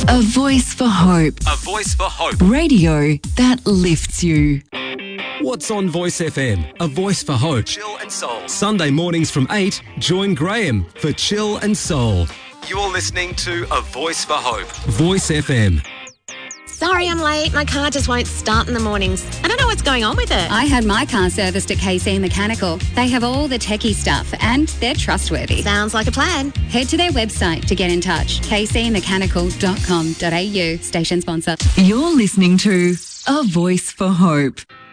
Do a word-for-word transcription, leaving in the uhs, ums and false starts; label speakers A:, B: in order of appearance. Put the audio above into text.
A: A voice for hope.
B: A voice for hope.
A: Radio that lifts you.
B: What's on Voice F M? A voice for hope. Chill and Soul. Sunday mornings from eight, join Graham for Chill and Soul. You're listening to A Voice for Hope. Voice F M.
C: Sorry I'm late. My car just won't start in the mornings. I don't know what's going on with it.
D: I had my car serviced at K C Mechanical. They have all the techie stuff and they're trustworthy.
C: Sounds like a plan.
D: Head to their website to get in touch. k c mechanical dot com dot a u. Station sponsor.
A: You're listening to A Voice for Hope.